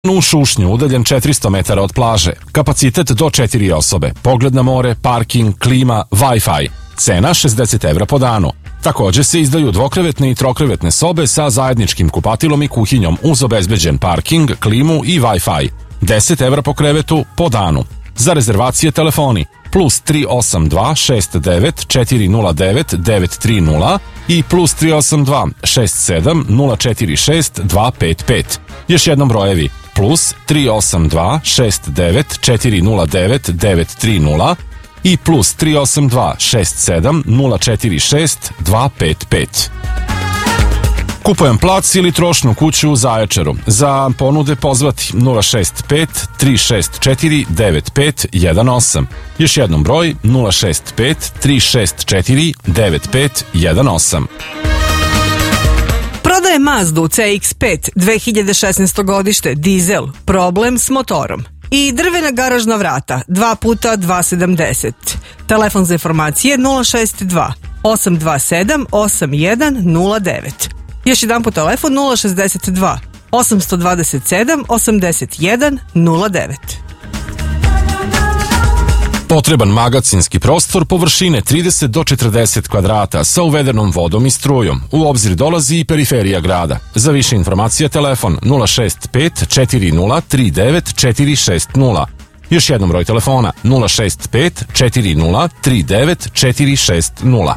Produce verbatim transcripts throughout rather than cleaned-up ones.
U Šušnju, udaljen četiristo metara od plaže, kapacitet do četiri osobe, pogled na more, parking, klima, Wi-Fi. Cena šezdeset evra po danu. Također se izdaju dvokrevetne i trokrevetne sobe sa zajedničkim kupatilom i kuhinjom uz obezbeđen parking, klimu i Wi-Fi. deset evra po krevetu po danu. Za rezervacije telefoni plus tri osam dva šest devet četiri nula devet devet tri nula i plus tri osam dva šest sedam nula četiri šest dva pet pet. Još jednom brojevi plus tri osam dva šest devet četiri nula devet devet tri nula i plus tri osam dva šest sedam nula četiri šest dva pet pet. Kupujem plac ili trošnu kuću u Zaječaru. Za ponude pozvati nula šest pet tri šest četiri devet pet jedan osam. Još jednom broj nula šest pet tri šest četiri devet pet jedan osam. Prodaje Mazdu C X pet dve hiljade šesnaesto godište, dizel, problem s motorom. I drvena garažna vrata, dva puta dva sedamdeset. Telefon za informacije nula šest dva osam dva sedam osam jedan nula devet. Još jedan po telefon nula šezdeset dva osam dvadeset sedam osamdeset jedan nula devet. Potreban magacinski prostor površine trideset do četrdeset kvadrata sa uvedenom vodom i strujom. U obzir dolazi i periferija grada. Za više informacija telefon nula šest pet četiri nula tri devet četiri šest nula. Još jednom broj telefona nula šest pet četiri nula tri devet četiri šest nula.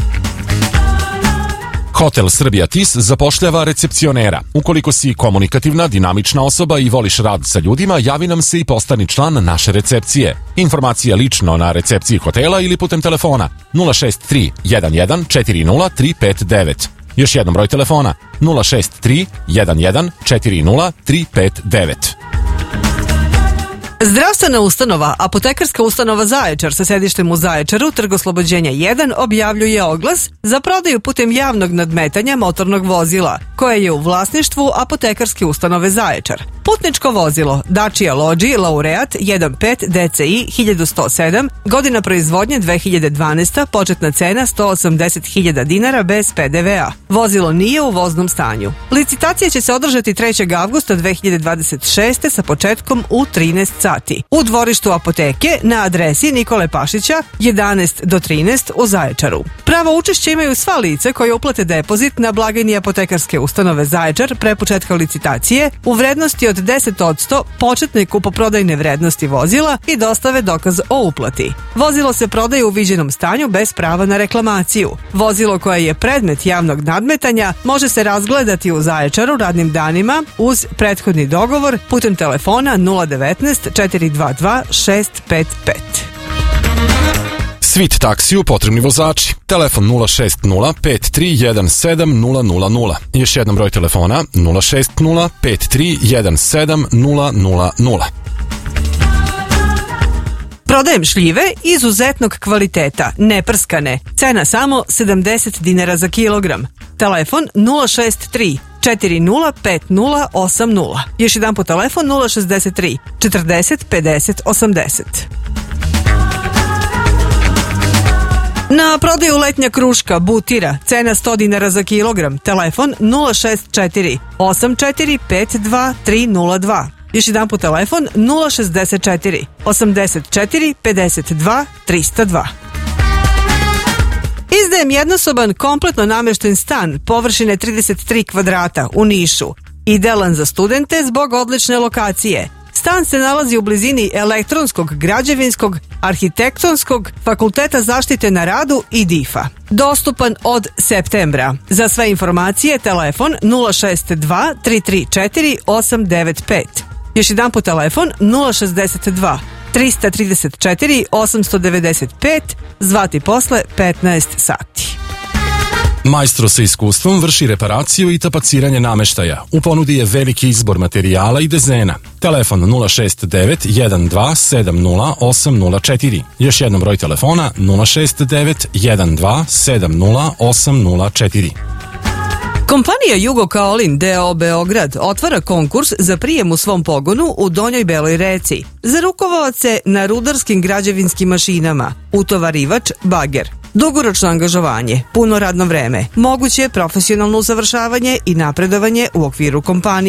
Hotel Srbija Tis zapošljava recepcionera. Ukoliko si komunikativna, dinamična osoba i voliš rad sa ljudima, javi nam se i postani član naše recepcije. Informacija lično na recepciji hotela ili putem telefona nula šest tri jedan jedan četiri nula tri pet devet. Još jednom broj telefona nula šest tri jedan jedan četiri nula tri pet devet. Zdravstvena ustanova Apotekarska ustanova Zaječar sa sedištem u Zaječaru, Trg Oslobođenja jedan, objavljuje oglas za prodaju putem javnog nadmetanja motornog vozila, koje je u vlasništvu Apotekarske ustanove Zaječar. Putničko vozilo Dacia Logi Laureat jedan pet D C I hiljadu sto sedam, godina proizvodnje dve hiljade dvanaesta, početna cena sto osamdeset hiljada dinara bez P D V A. Vozilo nije u voznom stanju. Licitacija će se održati trećeg avgusta dve hiljade dvadeset šeste sa početkom u trinaest sati. U dvorištu apoteke na adresi Nikole Pašića jedanaest do trinaest u Zaječaru. Pravo učešće imaju sva lica koje uplate depozit na blagajni Apotekarske ustanove Zaječar pre početka licitacije u vrednosti od deset posto početne kupoprodajne vrednosti vozila i dostave dokaz o uplati. Vozilo se prodaje u viđenom stanju bez prava na reklamaciju. Vozilo koje je predmet javnog nadmetanja može se razgledati u Zaječaru radnim danima uz prethodni dogovor putem telefona nula devetnaest četiri dva dva šest pet pet. Svit taksiju potrebni vozači. Telefon nula šest nula pet tri jedan sedam nula nula nula. Još jedan broj telefona nula šest nula pet tri jedan sedam nula nula nula. Prodajem šljive izuzetnog kvaliteta, neprskane. Cena samo sedamdeset dinara za kilogram. Telefon nula šest tri četiri nula pet nula osam nula. Još jedan po telefon nula šezdeset tri četrdeset pedeset osamdeset. Na prodaju letnja kruška Butira, cena sto dinara za kilogram, telefon nula šest četiri osam četiri pet dva tri nula dva. Još jedan po telefon nula šezdeset četiri osamdeset četiri pedeset dva trista dva. Izdajem jednosoban, kompletno namešten stan površine trideset tri kvadrata u Nišu. Idealan za studente zbog odlične lokacije. Stan se nalazi u blizini elektronskog, građevinskog, arhitektonskog, fakulteta zaštite na radu i D I F A. Dostupan od septembra. Za sve informacije telefon nula šest dva tri tri četiri osam devet pet. Još jedan po telefon nula šezdeset dva trista trideset četiri osamsto devedeset pet, zvati posle petnaest sati. Majstro sa iskustvom vrši reparaciju i tapaciranje nameštaja. U ponudi je veliki izbor materijala i dezena. Telefon nula šest devet jedan dva sedam nula osam nula četiri. Još jednom broj telefona nula šest devet jedan dva sedam nula osam nula četiri. Kompanija Jugo Kaolin D O Beograd otvara konkurs za prijem u svom pogonu u Donjoj Beloj Reci za rukovaoce na rudarskim građevinskim mašinama, utovarivač, bager. Dugoročno angažovanje, puno radno vreme, moguće profesionalno usavršavanje i napredovanje u okviru kompanije.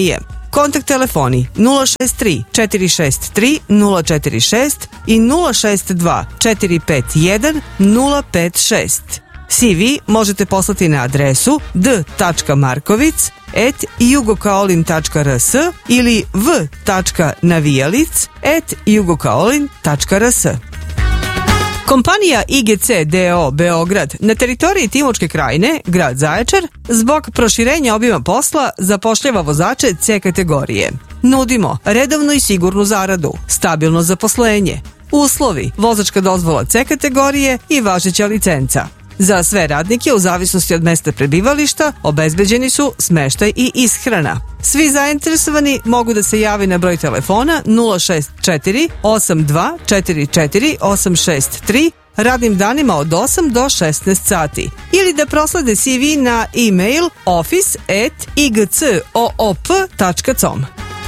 Kontakt telefoni nula šest tri četiri šest tri nula četiri šest i nula šest dva četiri pet jedan nula pet šest. C V možete poslati na adresu d tačka markovic at jugokaolin tačka r s ili v tačka navijalic at jugokaolin tačka r s. Kompanija I G C d o o Beograd na teritoriji Timočke krajine, grad Zaječar, zbog proširenja obima posla zapošljava vozače C kategorije. Nudimo redovnu i sigurnu zaradu, stabilno zaposlenje, uslovi, vozačka dozvola C kategorije i važeća licenca. Za sve radnike u zavisnosti od mesta prebivališta obezbeđeni su smeštaj i ishrana. Svi zainteresovani mogu da se jave na broj telefona nula šest četiri osam dva četiri četiri osam šest tri radnim danima od osam do šesnaest sati ili da proslede C V na e-mail office at i g c o o p tačka com.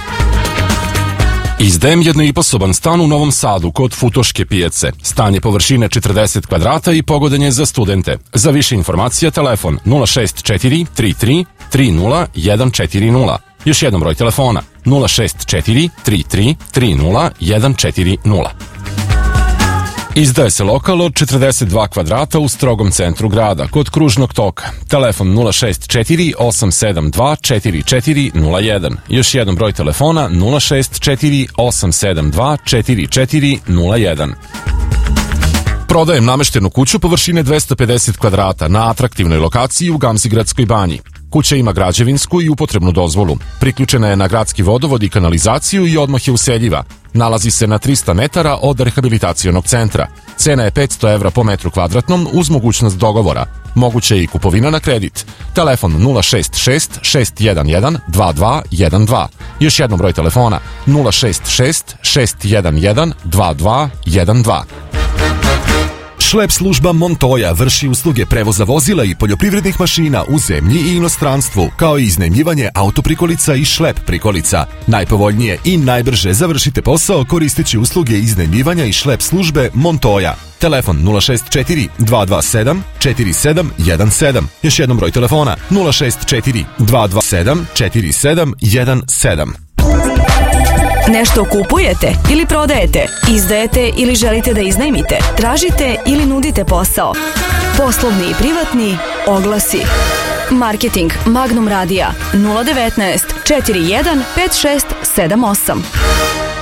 Izdajem jednoiposoban stan u Novom Sadu kod Futoške pijace. Stan je površine četrdeset kvadrata i pogodan je za studente. Za više informacija telefon nula šest četiri tri tri tri nula jedan četiri nula. Još jednom broj telefona nula šest četiri tri tri tri nula jedan četiri nula. Izdaje se lokal od četrdeset dva kvadrata u strogom centru grada, kod Kružnog toka. Telefon nula šest četiri osam sedam dva četiri četiri nula jedan. Još jedan broj telefona nula šest četiri osam sedam dva četiri četiri nula jedan. Prodajem nameštenu kuću površine dvesta pedeset kvadrata na atraktivnoj lokaciji u Gamzigradskoj banji. Kuća ima građevinsku i upotrebnu dozvolu. Priključena je na gradski vodovod i kanalizaciju i odmah je useljiva. Nalazi se na trista metara od rehabilitacionog centra. Cena je petsto evra po metru kvadratnom uz mogućnost dogovora. Moguće je i kupovina na kredit. Telefon nula šest šest šest jedan jedan dva dva jedan dva. Još jednom broj telefona nula šest šest šest jedan jedan dva dva jedan dva. Šlep služba Montoya vrši usluge prevoza vozila i poljoprivrednih mašina u zemlji i inostranstvu, kao i iznajmljivanje autoprikolica i šlep prikolica. Najpovoljnije i najbrže završite posao koristeći usluge iznajmljivanja i šlep službe Montoya. Telefon nula šest četiri dva dva sedam četiri sedam jedan sedam. Još jednom broj telefona nula šest četiri dva dva sedam četiri sedam jedan sedam. Nešto kupujete ili prodajete, izdajete ili želite da iznajmite, tražite ili nudite posao. Poslovni i privatni oglasi. Marketing Magnum Radija nula devetnaest četiri jedan pet šest sedam osam.